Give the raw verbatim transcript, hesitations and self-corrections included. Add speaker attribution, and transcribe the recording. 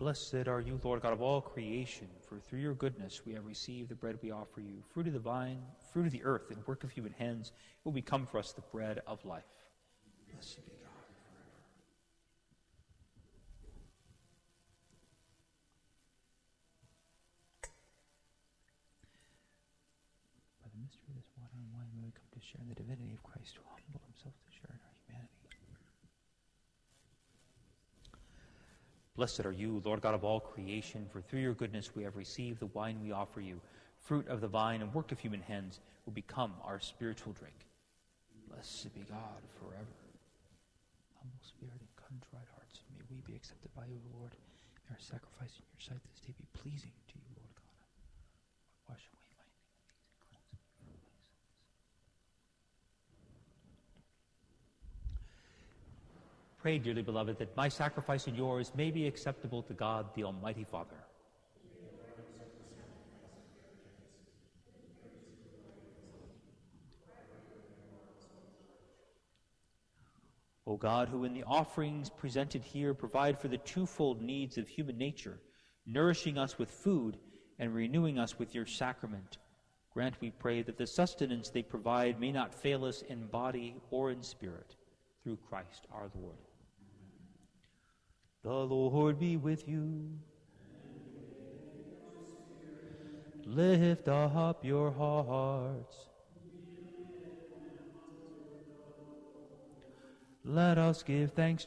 Speaker 1: Blessed are you, Lord God of all creation, for through your goodness we have received the bread we offer you, fruit of the vine, fruit of the earth, and work of human hands. It will become for us the bread of life. Blessed be God forever. By the mystery of this water and wine, may we come to share in the divinity of Christ, who humbled himself to share in our humanity. Blessed are you, Lord God of all creation, for through your goodness we have received the wine we offer you, fruit of the vine and work of human hands, will become our spiritual drink. Blessed be God forever. Humble spirit and contrite hearts, may we be accepted by you, Lord. May our sacrifice in your sight this day be pleasing to you, Lord God. Wash away my iniquities and cleanse me from my sins. Pray, dearly beloved, that my sacrifice and yours may be acceptable to God, the Almighty Father. O God, who in the offerings presented here provide for the twofold needs of human nature, nourishing us with food and renewing us with your sacrament, grant, we pray, that the sustenance they provide may not fail us in body or in spirit, through Christ our Lord. The Lord be with you. Lift up your hearts. Let us give thanks